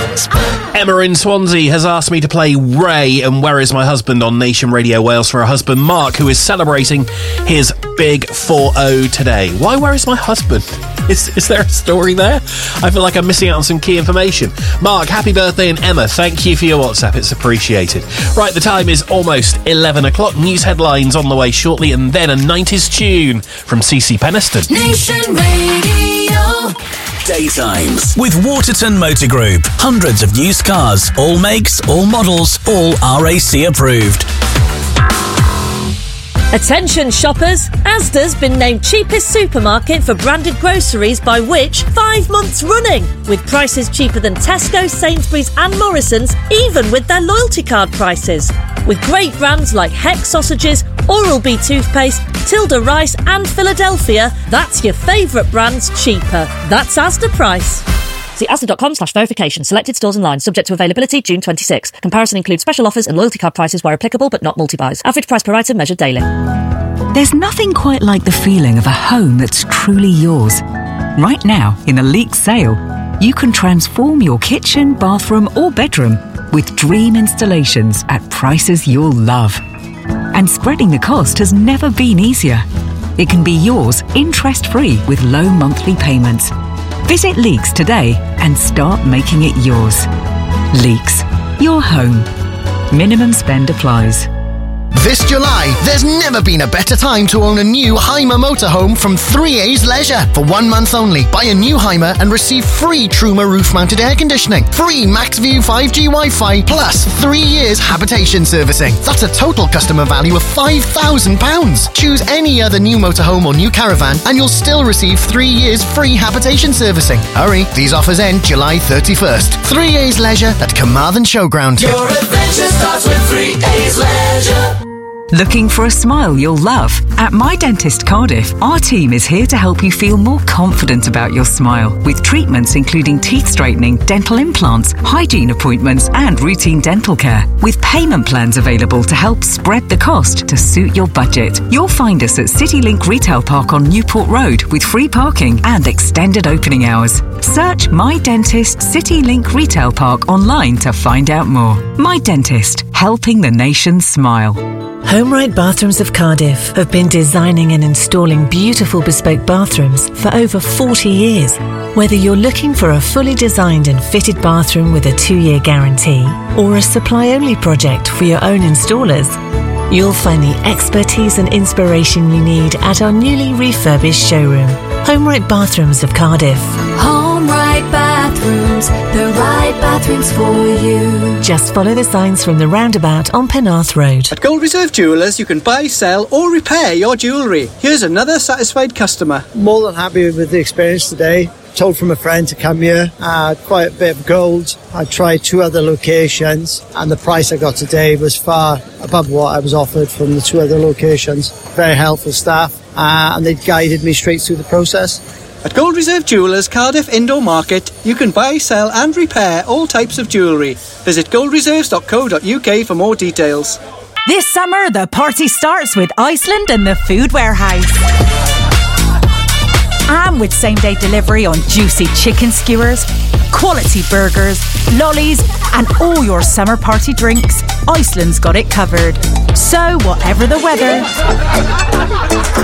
Emma in Swansea has asked me to play Ray and Where Is My Husband on Nation Radio Wales for her husband Mark, who is celebrating his big 4-0 today. Why Where Is My Husband? Is there a story there? I feel like I'm missing out on some key information. Mark, happy birthday, and Emma, thank you for your WhatsApp. It's appreciated. Right, the time is almost 11 o'clock. News headlines on the way shortly, and then a 90s tune from CeCe Peniston. Nation Radio. Daytimes with Waterton Motor Group. Hundreds of used cars, all makes, all models, all RAC approved. Attention shoppers, Asda's been named cheapest supermarket for branded groceries by Which 5 months running, with prices cheaper than Tesco, Sainsbury's and Morrison's, even with their loyalty card prices. With great brands like Heck Sausages, Oral-B Toothpaste, Tilda Rice and Philadelphia, that's your favourite brands cheaper. That's Asda price. See asda.com/verification. Selected stores and lines. Subject to availability June 26. Comparison includes special offers and loyalty card prices where applicable, but not multi-buys. Average price per item measured daily. There's nothing quite like the feeling of a home that's truly yours. Right now, in a Leeks sale, you can transform your kitchen, bathroom or bedroom with dream installations at prices you'll love. And spreading the cost has never been easier. It can be yours interest-free with low monthly payments. Visit Leeks today and start making it yours. Leeks, your home. Minimum spend applies. This July, there's never been a better time to own a new Hymer motorhome from 3A's Leisure. For 1 month only, buy a new Hymer and receive free Truma roof-mounted air conditioning, free MaxView 5G Wi-Fi, plus 3 years habitation servicing. That's a total customer value of £5,000. Choose any other new motorhome or new caravan and you'll still receive 3 years free habitation servicing. Hurry, these offers end July 31st. 3A's Leisure at Carmarthen Showground. Your adventure starts with 3A's Leisure. Looking for a smile you'll love? At My Dentist Cardiff, our team is here to help you feel more confident about your smile with treatments including teeth straightening, dental implants, hygiene appointments and routine dental care. With payment plans available to help spread the cost to suit your budget. You'll find us at CityLink Retail Park on Newport Road with free parking and extended opening hours. Search My Dentist CityLink Retail Park online to find out more. My Dentist, helping the nation smile. HomeRight Bathrooms of Cardiff have been designing and installing beautiful bespoke bathrooms for over 40 years. Whether you're looking for a fully designed and fitted bathroom with a 2-year guarantee or a supply-only project for your own installers, you'll find the expertise and inspiration you need at our newly refurbished showroom. HomeRight Bathrooms of Cardiff. HomeRight Bathrooms, the right bathrooms for you. Just follow the signs from the roundabout on Penarth Road. At Gold Reserve Jewellers, you can buy, sell or repair your jewellery. Here's another satisfied customer. More than happy with the experience today. Told from a friend to come here. Quite a bit of gold. I tried 2 other locations and the price I got today was far above what I was offered from the 2 other locations. Very helpful staff and they guided me straight through the process. At Gold Reserve Jewellers, Cardiff Indoor Market, you can buy, sell and repair all types of jewellery. Visit goldreserves.co.uk for more details. This summer, the party starts with Iceland and the Food Warehouse. And with same-day delivery on juicy chicken skewers, quality burgers, lollies and all your summer party drinks, Iceland's got it covered. So, whatever the weather,